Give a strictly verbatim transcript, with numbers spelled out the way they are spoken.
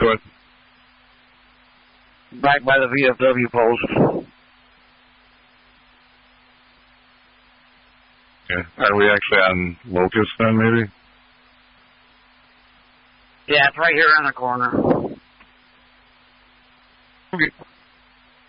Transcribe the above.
Go ahead. Back by the V F W post. Okay. Are we actually on Locust then, maybe? Yeah, it's right here on the corner. Okay.